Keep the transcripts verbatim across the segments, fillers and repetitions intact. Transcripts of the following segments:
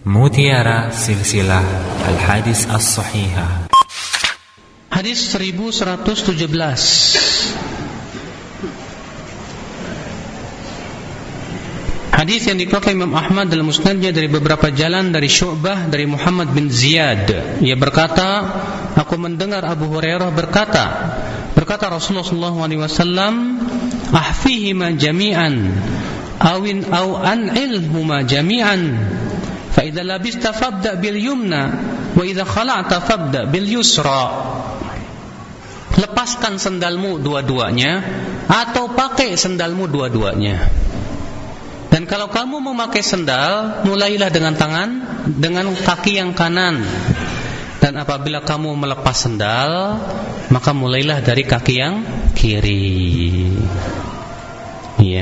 Mutiara Silsilah Al-Hadis As-Sahihah. Hadis seribu seratus tujuh belas. Hadis yang dikeluarkan Imam Ahmad dalam musnadnya dari beberapa jalan dari Syu'bah dari Muhammad bin Ziyad. Ia berkata, aku mendengar Abu Hurairah berkata, berkata Rasulullah sallallahu alaihi wasallam, ahfihima jami'an awin aw an'ilhuma jami'an. Fa idza labista fabda bil yumna wa idza khala'ta fabda bil yusra. Lepaskan sendalmu dua-duanya atau pakai sendalmu dua-duanya. Dan kalau kamu memakai sendal, mulailah dengan tangan, dengan kaki yang kanan. Dan apabila kamu melepas sendal, maka mulailah dari kaki yang kiri. Iya.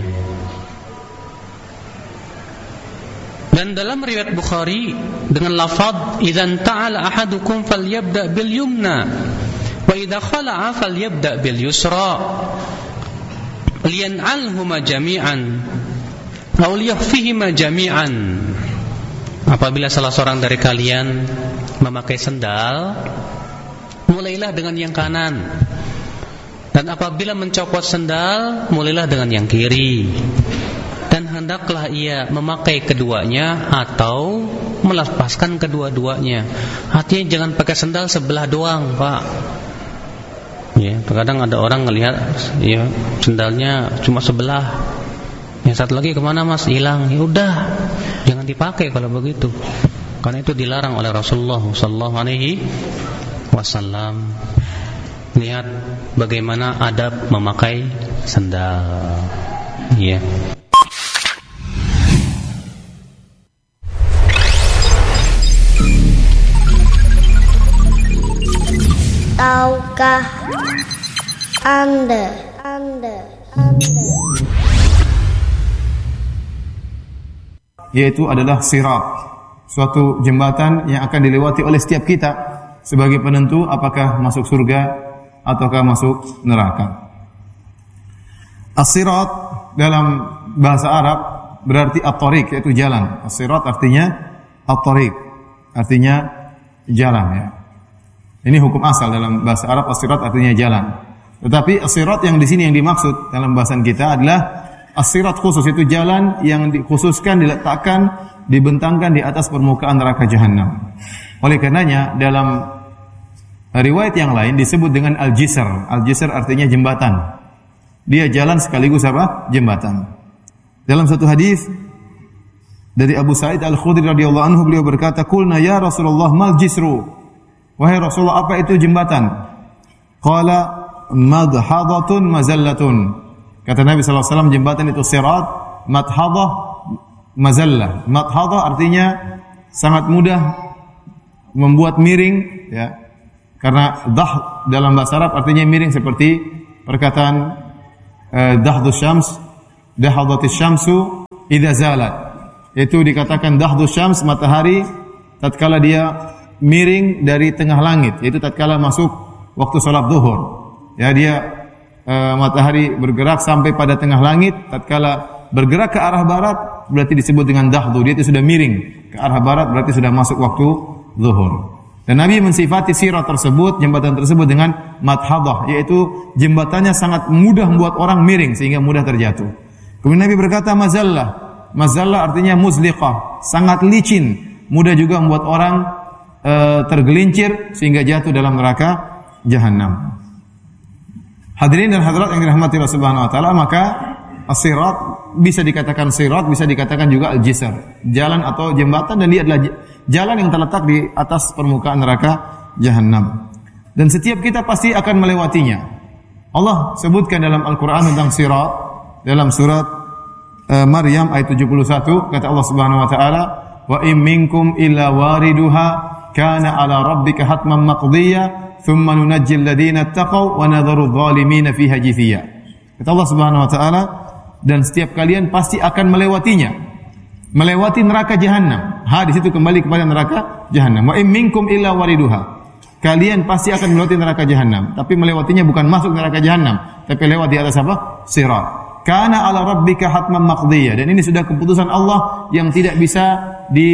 Dan dalam riwayat Bukhari dengan lafaz idzan ta'ala ahadukum falyabda bil yumna wa idza khala'a falyabda bil yusra liyan'alhuma jami'an aw liyahfihima jami'an. Apabila salah seorang dari kalian memakai sendal, mulailah dengan yang kanan. Dan apabila mencopot sendal, mulailah dengan yang kiri. Dan hendaklah ia memakai keduanya atau melepaskan kedua-duanya. Artinya jangan pakai sendal sebelah doang, Pak. Ya, terkadang ada orang ngelihat ya sendalnya cuma sebelah. Yang satu lagi kemana mas? Hilang. Ya udah, jangan dipakai kalau begitu. Karena itu dilarang oleh Rasulullah sallallahu alaihi wasallam. Lihat bagaimana adab memakai sendal. Ya. Tahukah Anda, Anda, Anda yaitu adalah sirat, suatu jembatan yang akan dilewati oleh setiap kita sebagai penentu apakah masuk surga ataukah masuk neraka. As-sirat dalam bahasa Arab berarti at-tariq, yaitu jalan. As-sirat artinya at-tariq, artinya jalan ya. Ini hukum asal dalam bahasa Arab, as-sirat artinya jalan. Tetapi as-sirat yang di sini yang dimaksud dalam bahasan kita adalah as-sirat khusus, itu jalan yang dikhususkan, diletakkan, dibentangkan di atas permukaan neraka jahanam. Oleh karenanya dalam riwayat yang lain disebut dengan al-jisr. Al-jisr artinya jembatan. Dia jalan sekaligus apa? Jembatan. Dalam satu hadis dari Abu Sa'id Al-Khudri radhiyallahu anhu, beliau berkata, "Qulna ya Rasulullah mal jisru?" Wahai Rasulullah, apa itu jembatan? Qala madhadatun mazallatun. Kata Nabi sallallahu alaihi wasallam, jembatan itu sirat, madhadah, mazallah. Madhadah artinya sangat mudah membuat miring ya. Karena dah dalam bahasa Arab artinya miring, seperti perkataan uh, dahdus syams, dahadatis syamsu idza zalat. Itu dikatakan dahdus syams, matahari tatkala dia miring dari tengah langit, yaitu tatkala masuk waktu salat zuhur. Ya, dia e, matahari bergerak sampai pada tengah langit, tatkala bergerak ke arah barat berarti disebut dengan dahdu, dia itu sudah miring ke arah barat, berarti sudah masuk waktu zuhur. Dan Nabi mensifati sirat tersebut, jembatan tersebut dengan madhadah, yaitu jembatannya sangat mudah membuat orang miring sehingga mudah terjatuh. Kemudian Nabi berkata mazallah. Mazallah artinya muzliqah, sangat licin, mudah juga membuat orang tergelincir sehingga jatuh dalam neraka jahanam. Hadirin dan hadirat yang dirahmati Allah Subhanahu wa taala, maka as-sirat bisa dikatakan sirat, bisa dikatakan juga al-jisr, jalan atau jembatan, dan dia adalah jalan yang terletak di atas permukaan neraka jahanam. Dan setiap kita pasti akan melewatinya. Allah sebutkan dalam Al-Qur'an tentang sirat dalam surat uh, Maryam ayat tujuh puluh satu, kata Allah Subhanahu wa taala, "Wa in minkum illa wariduha kana ala rabbika hatman maqdiya thumma nunajjil ladzina ittaqaw wa nadharu adh-dhalimina fiha jithiya." Kata Allah Subhanahu wa taala, dan setiap kalian pasti akan melewatinya, melewati neraka jahanam. Ha, di situ kembali kepada neraka jahanam. Wa in minkum illa wariduha. Kalian pasti akan melewati neraka jahanam, tapi melewatinya bukan masuk neraka jahanam, tapi lewat di atas apa? Sirat. Kana ala rabbika hatman maqdiya. Dan ini sudah keputusan Allah yang tidak bisa di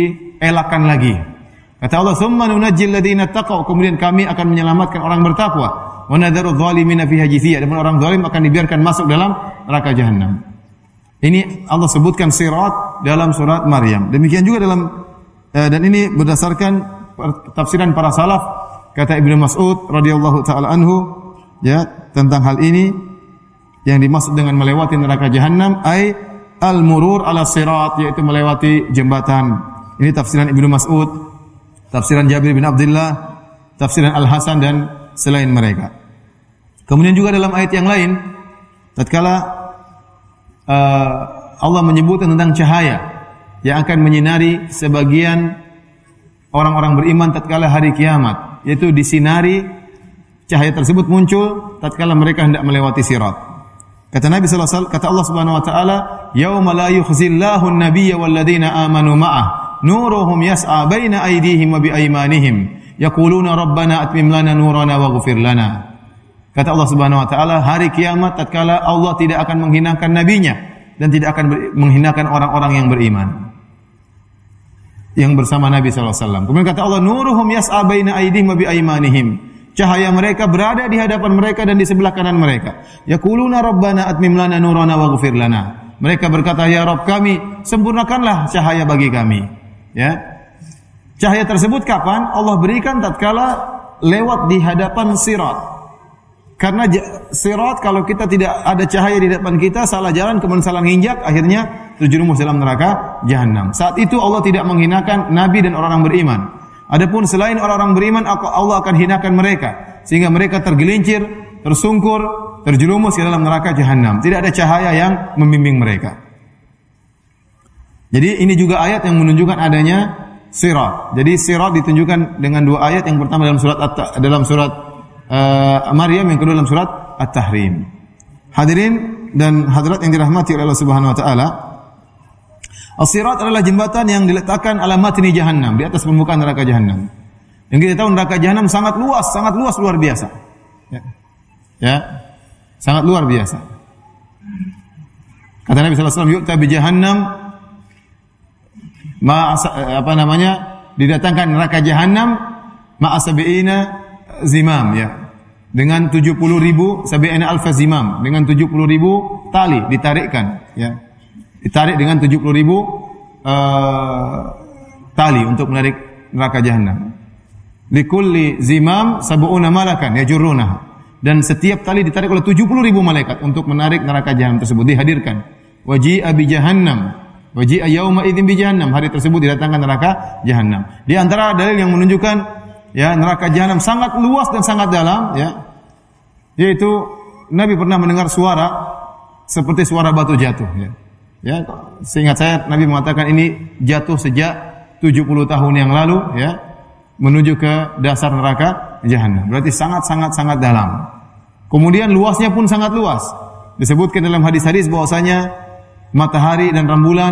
dielakkan lagi. Kata Allah, "Tsumma nunajjil ladzina taqaw." Kemudian kami akan menyelamatkan orang bertakwa. Wa nadharu adh-dhalimina fiha jithiya. Dan orang zalim akan dibiarkan masuk dalam neraka jahanam. Ini Allah sebutkan sirat dalam surat Maryam. Demikian juga dalam eh, dan ini berdasarkan tafsiran para salaf. Kata Ibnu Mas'ud radhiyallahu taala anhu, ya, tentang hal ini yang dimaksud dengan melewati neraka jahanam ay al-murur ala sirat, yaitu melewati jembatan. Ini tafsiran Ibnu Mas'ud, tafsiran Jabir bin Abdullah, tafsiran Al-Hasan dan selain mereka. Kemudian juga dalam ayat yang lain, tatkala uh, Allah menyebutkan tentang cahaya yang akan menyinari sebagian orang-orang beriman tatkala hari kiamat, yaitu disinari, cahaya tersebut muncul tatkala mereka hendak melewati sirat. Kata Nabi sallallahu alaihi wasallam, kata Allah Subhanahu wa taala, "Yauma la yukhzillahu an-nabiyya wal ladzina amanu ma'ah, nuruhum yas'a baina aydihim wa bi aymanihim, yaquluna rabbana atmim lana nurana waghfir lana." Kata Allah Subhanahu wa taala, hari kiamat tatkala Allah tidak akan menghinakan nabinya dan tidak akan menghinakan orang-orang yang beriman yang bersama Nabi sallallahu alaihi wasallam. Kemudian kata Allah, "Nuruhum yas'a baina aydihim wa bi aymanihim." Cahaya mereka berada di hadapan mereka dan di sebelah kanan mereka. Yaquluna rabbana atmim lana nurana waghfir lana. Mereka berkata, "Ya Rabb kami, sempurnakanlah cahaya bagi kami." Ya. Cahaya tersebut kapan? Allah berikan tatkala lewat di hadapan sirat. Karena sirat kalau kita tidak ada cahaya di depan kita, salah jalan kemudian salah nginjak, akhirnya terjerumus dalam neraka jahanam. Saat itu Allah tidak menghinakan nabi dan orang-orang beriman. Adapun selain orang-orang beriman, Allah akan hinakan mereka sehingga mereka tergelincir, tersungkur, terjerumus ke dalam neraka jahanam. Tidak ada cahaya yang membimbing mereka. Jadi ini juga ayat yang menunjukkan adanya sirat. Jadi sirat ditunjukkan dengan dua ayat, yang pertama dalam surat dalam surat uh, Maryam, yang kedua dalam surat At-Tahrim. Hadirin dan hadirat yang dirahmati oleh Allah Subhanahu wa taala, as-sirat adalah jembatan yang diletakkan ala matni jahannam, di atas permukaan neraka jahannam. Yang kita tahu neraka jahannam sangat luas, sangat luas luar biasa. Ya. Ya. Sangat luar biasa. Kata Nabi sallallahu alaihi wasallam, "Yu'ta bi jahannam ma apa namanya? Didatangkan neraka jahannam ma asabiina zimam, ya. Dengan tujuh puluh ribu sabiina alfa zimam, dengan tujuh puluh ribu tali ditarikkan, ya. Ditarik dengan tujuh puluh ribu uh, tali untuk menarik neraka jahanam. Likulli zimam sab'una malakan yajurrunaha. Dan setiap tali ditarik oleh tujuh puluh ribu malaikat untuk menarik neraka jahanam tersebut, dihadirkan. Waji'a bi jahannam. Waji'a yauma idzin bi jahannam. Hari tersebut didatangkan neraka jahanam. Di antara dalil yang menunjukkan ya neraka jahanam sangat luas dan sangat dalam, ya, yaitu Nabi pernah mendengar suara seperti suara batu jatuh, ya. Ya, seingat saya Nabi mengatakan ini jatuh sejak tujuh puluh tahun yang lalu, ya, menuju ke dasar neraka jahanam. Berarti sangat-sangat sangat dalam. Kemudian luasnya pun sangat luas. Disebutkan dalam hadis-hadis bahwasanya matahari dan rembulan